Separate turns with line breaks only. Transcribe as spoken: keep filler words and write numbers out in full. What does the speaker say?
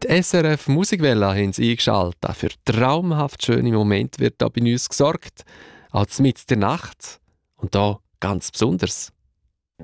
S R F Musikwelle haben sie eingeschaltet. Für traumhaft schöne Momente wird da bei uns gesorgt. Auch mitten in der Nacht. Und da ganz besonders.